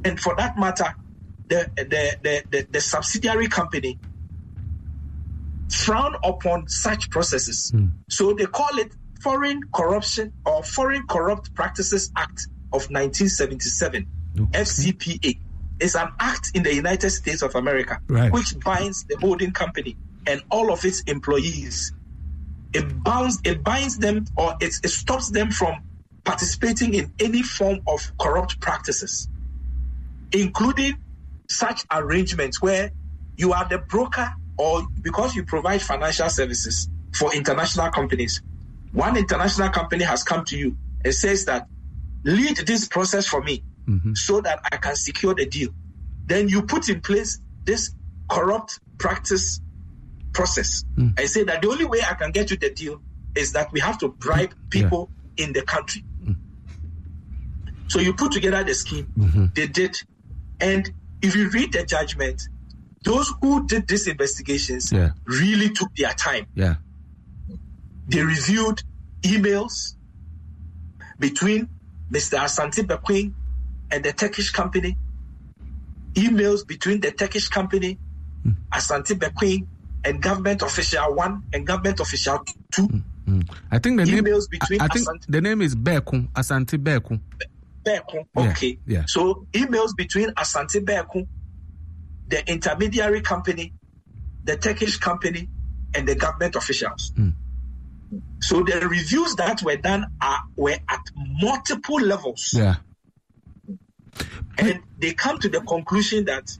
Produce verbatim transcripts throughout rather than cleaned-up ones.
and for that matter, the the the, the, the subsidiary company frown upon such processes. Mm. So they call it Foreign Corruption or Foreign Corrupt Practices Act of nineteen seventy-seven, okay. F C P A. It's an act in the United States of America, right, which binds the holding company and all of its employees. It binds, it binds them, or it, it stops them from participating in any form of corrupt practices, including such arrangements where you are the broker, or because you provide financial services for international companies. One international company has come to you and says that, lead this process for me, mm-hmm, so that I can secure the deal. Then you put in place this corrupt practice process, mm, and say that the only way I can get you the deal is that we have to bribe people, yeah, in the country. Mm. So you put together the scheme, mm-hmm, they did. And if you read the judgment, those who did these investigations, yeah, really took their time. Yeah. They reviewed emails between Mister Asante Bekwai and the Turkish company, emails between the Turkish company, mm, Asante Bekwai, and government official one and government official two. Mm-hmm. I think the emails name, between I, I think Asante, the name is Bekwai, Asante Bekwai. Bekwai, okay. Yeah, yeah. So emails between Asante Bekwai, the intermediary company, the Turkish company, and the government officials. Mm. So the reviews that were done are were at multiple levels. Yeah. And they come to the conclusion that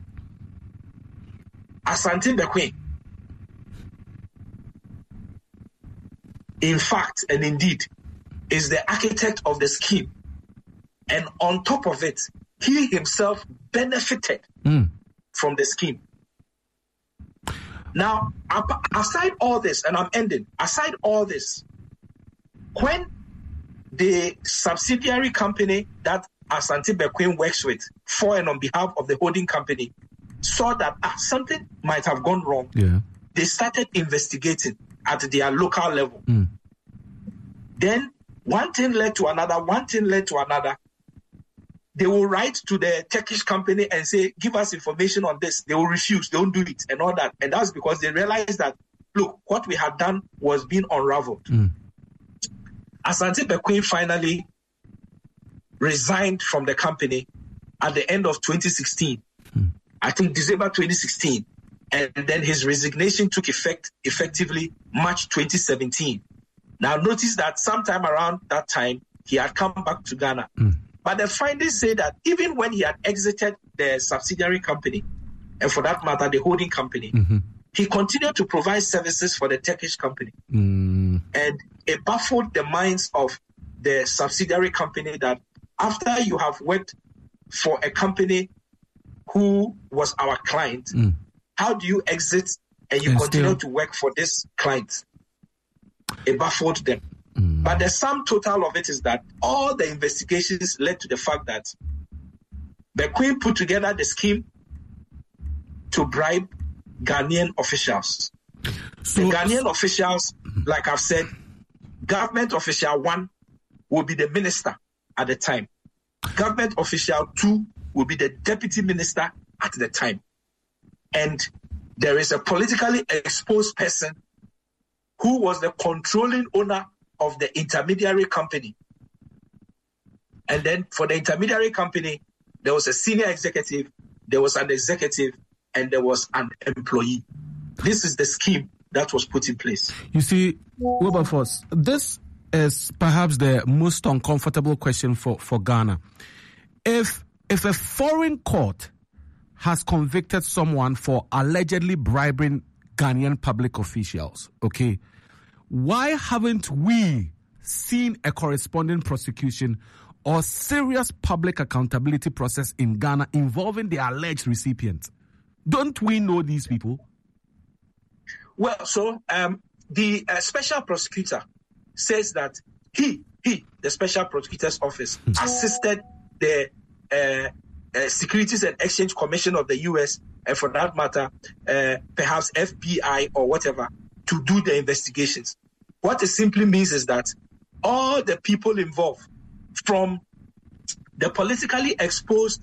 Asante Bekwai, in fact and indeed, is the architect of the scheme. And on top of it, he himself benefited, mm, from the scheme. Now, aside all this, and I'm ending, aside all this, when the subsidiary company that Asante Bekwai works with for and on behalf of the holding company saw that ah, something might have gone wrong, yeah, they started investigating at their local level. Mm. Then one thing led to another, one thing led to another. They will write to the Turkish company and say, give us information on this. They will refuse. They won't do it and all that. And that's because they realized that, look, what we had done was being unraveled. Mm. Asante Bekwai finally resigned from the company at the end of twenty sixteen. Mm. I think December twenty sixteen. And then his resignation took effect effectively March twenty seventeen. Now notice that sometime around that time, he had come back to Ghana. Mm. But the findings say that even when he had exited the subsidiary company, and for that matter, the holding company, mm-hmm, he continued to provide services for the Turkish company. Mm. And it baffled the minds of the subsidiary company that after you have worked for a company who was our client, mm, how do you exit and you and continue still... to work for this client? It baffled them. Mm. But the sum total of it is that all the investigations led to the fact that Bekwai put together the scheme to bribe Ghanaian officials. So, the Ghanaian officials, like I've said, government official one will be the minister at the time. Government official two will be the deputy minister at the time. And there is a politically exposed person who was the controlling owner of the intermediary company. And then for the intermediary company, there was a senior executive, there was an executive, and there was an employee. This is the scheme that was put in place. You see, Wilberforce, this is perhaps the most uncomfortable question for, for Ghana. If if a foreign court has convicted someone for allegedly bribing Ghanaian public officials, okay, why haven't we seen a corresponding prosecution or serious public accountability process in Ghana involving the alleged recipient? Don't we know these people? Well, so um, the uh, special prosecutor says that he, he, the special prosecutor's office, assisted the uh, uh, Securities and Exchange Commission of the U S, and for that matter, uh, perhaps F B I or whatever, to do the investigations. What it simply means is that all the people involved, from the politically exposed